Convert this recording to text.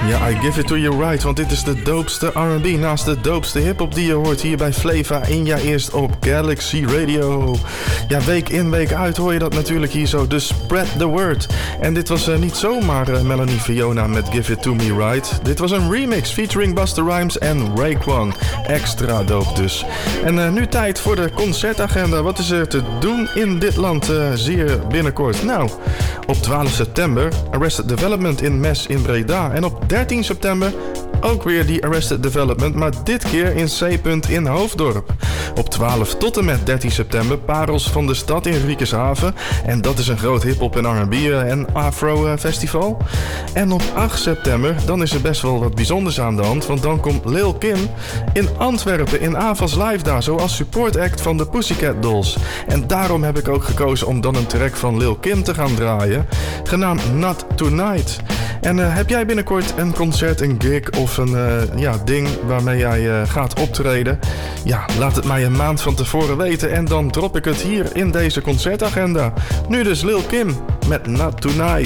Ja, I give it to you right, want dit is de doopste R&B naast de doopste hiphop die je hoort hier bij Flava in jaar eerst op Galaxy Radio. Ja, week in, week uit hoor je dat natuurlijk hier zo, dus spread the word. En dit was niet zomaar Melanie Fiona met Give It To Me Right. Dit was een remix featuring Busta Rhymes en Raekwon. Extra dope dus. En nu tijd voor de concertagenda. Wat is er te doen in dit land zeer binnenkort? Nou, op 12 september Arrested Development in Mes in Breda. En op 13 september ook weer die Arrested Development, maar dit keer in C. in Hoofddorp. Op 12 tot en met 13 september Parels van de Stad in Riekershaven. En dat is een groot hip-hop en R&B en afro festival. En op 8 september, dan is er best wel wat bijzonders aan de hand. Want dan komt Lil Kim in Antwerpen in Avas Live daar, zoals support act van de Pussycat Dolls. En daarom heb ik ook gekozen om dan een track van Lil Kim te gaan draaien, genaamd Not Tonight. En heb jij binnenkort een concert, een gig of een ding waarmee jij gaat optreden? Ja, laat het mij een maand van tevoren weten en dan drop ik het hier in deze concertagenda. Nu dus Lil Kim met Not Tonight.